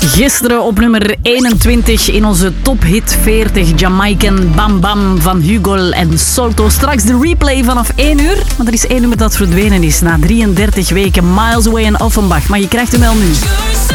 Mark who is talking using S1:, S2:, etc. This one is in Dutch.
S1: Gisteren op nummer 21 in onze tophit 40. Jamaican Bam Bam van Hugo en Salto. Straks de replay vanaf 1 uur. Maar er is één nummer dat verdwenen is na 33 weken. Miles Away en Offenbach. Maar je krijgt hem wel nu.